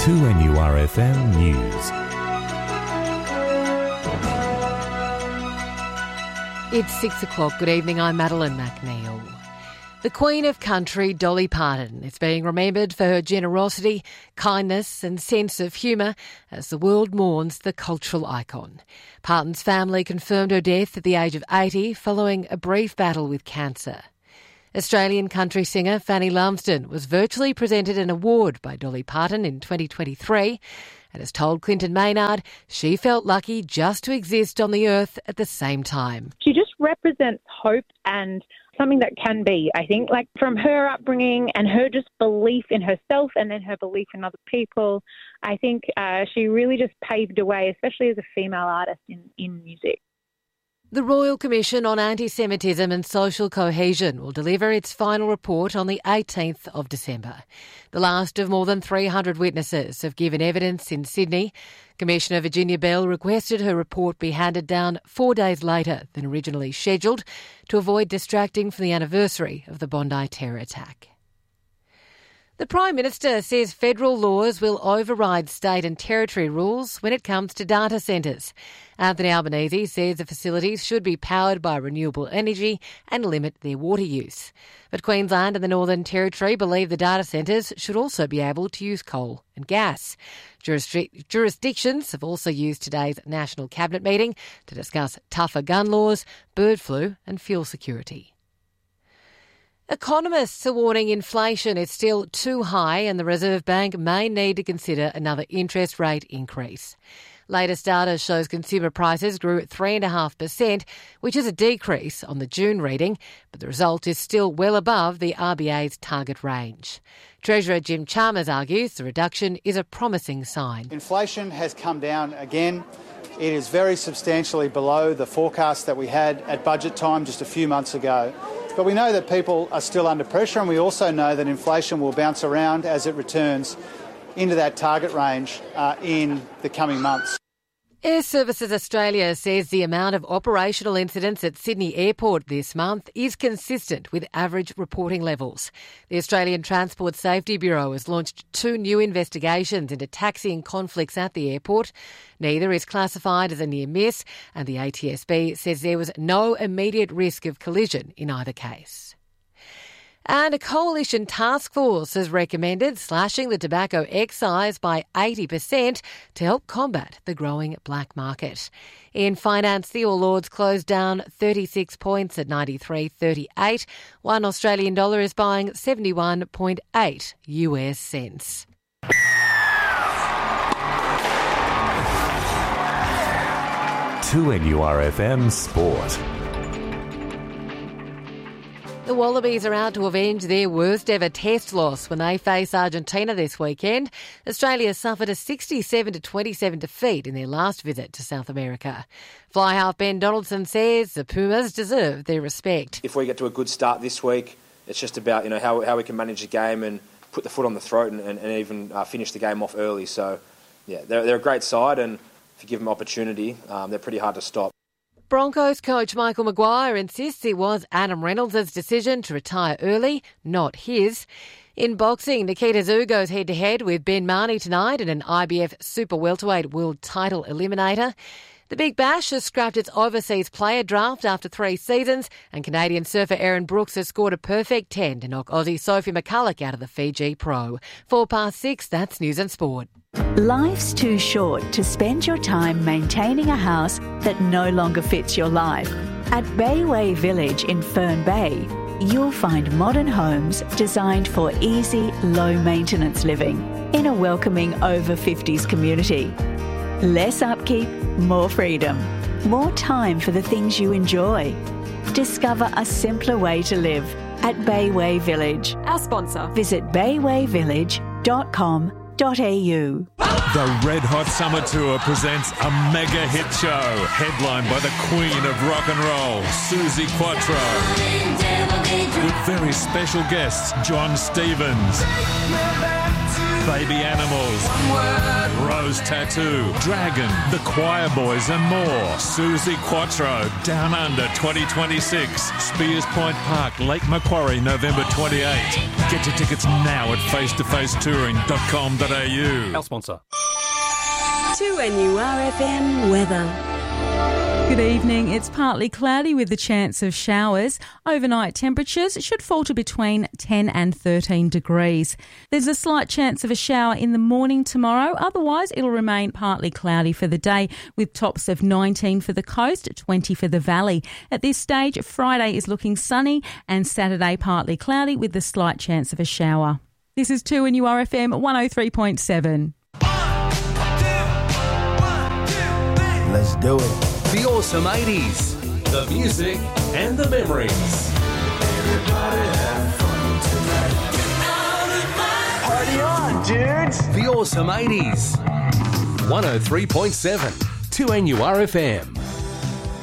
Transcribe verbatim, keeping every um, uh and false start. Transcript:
two N U R F M News. It's six o'clock. Good evening, I'm Madeline McNeil. The Queen of Country, Dolly Parton, is being remembered for her generosity, kindness and sense of humour as the world mourns the cultural icon. Parton's family confirmed her death at the age of eighty following a brief battle with cancer. Australian country singer Fanny Lumsden was virtually presented an award by Dolly Parton in twenty twenty-three and has told Clinton Maynard she felt lucky just to exist on the earth at the same time. She just represents hope and something that can be, I think, like from her upbringing and her just belief in herself and then her belief in other people. I think uh, she really just paved a way, especially as a female artist in, in music. The Royal Commission on Anti-Semitism and Social Cohesion will deliver its final report on the eighteenth of December. The last of more than three hundred witnesses have given evidence in Sydney. Commissioner Virginia Bell requested her report be handed down four days later than originally scheduled to avoid distracting from the anniversary of the Bondi terror attack. The Prime Minister says federal laws will override state and territory rules when it comes to data centres. Anthony Albanese says the facilities should be powered by renewable energy and limit their water use. But Queensland and the Northern Territory believe the data centres should also be able to use coal and gas. Jurisdic- jurisdictions have also used today's National Cabinet meeting to discuss tougher gun laws, bird flu and fuel security. Economists are warning inflation is still too high and the Reserve Bank may need to consider another interest rate increase. Latest data shows consumer prices grew at three point five percent, which is a decrease on the June reading, but the result is still well above the R B A's target range. Treasurer Jim Chalmers argues the reduction is a promising sign. Inflation has come down again. It is very substantially below the forecast that we had at budget time just a few months ago. But we know that people are still under pressure, and we also know that inflation will bounce around as it returns into that target range uh, in the coming months. Air Services Australia says the amount of operational incidents at Sydney Airport this month is consistent with average reporting levels. The Australian Transport Safety Bureau has launched two new investigations into taxiing conflicts at the airport. Neither is classified as a near miss, and the A T S B says there was no immediate risk of collision in either case. And a coalition task force has recommended slashing the tobacco excise by eighty percent to help combat the growing black market. In finance, the All Ords closed down thirty-six points at ninety-three thirty-eight. One Australian dollar is buying seventy-one point eight U S cents. two N U R F M Sport. The Wallabies are out to avenge their worst ever test loss when they face Argentina this weekend. Australia suffered a sixty-seven to twenty-seven defeat in their last visit to South America. Fly half Ben Donaldson says the Pumas deserve their respect. If we get to a good start this week, it's just about you know how how we can manage the game and put the foot on the throat and, and, and even uh, finish the game off early. So, yeah, they're, they're a great side, and if you give them opportunity, um, they're pretty hard to stop. Broncos coach Michael Maguire insists it was Adam Reynolds' decision to retire early, not his. In boxing, Nikita Tszyu goes head-to-head with Ben Marnie tonight in an I B F Super Welterweight World Title Eliminator. The Big Bash has scrapped its overseas player draft after three seasons, and Canadian surfer Erin Brooks has scored a perfect ten to knock Aussie Sophie McCulloch out of the Fiji Pro. Four past six, that's News and Sport. Life's too short to spend your time maintaining a house that no longer fits your life. At Bayway Village in Fern Bay, you'll find modern homes designed for easy, low-maintenance living in a welcoming over fifties community. Less upkeep, more freedom, more time for the things you enjoy. Discover a simpler way to live at Bayway Village. Our sponsor. Visit bayway village dot com dot a u. The Red Hot Summer Tour presents a mega hit show, headlined by the Queen of Rock and Roll, Suzi Quatro, with very special guests, John Stevens, Baby Animals, Rose Tattoo, Dragon, The Choir Boys and more. Susie Quattro, Down Under twenty twenty-six. Spears Point Park, Lake Macquarie, November twenty-eighth. Get your tickets now at face to face touring dot com dot a u. Our sponsor. two N U R F M weather. Good evening. It's partly cloudy with the chance of showers. Overnight temperatures should fall to between ten and thirteen degrees. There's a slight chance of a shower in the morning tomorrow. Otherwise, it'll remain partly cloudy for the day with tops of nineteen for the coast, twenty for the valley. At this stage, Friday is looking sunny and Saturday partly cloudy with the slight chance of a shower. This is two N U R F M one oh three point seven. Let's do it. The awesome eighties. The music and the memories. Everybody have fun tonight. Party on, dudes. The awesome eighties. one oh three point seven. two N U R F M.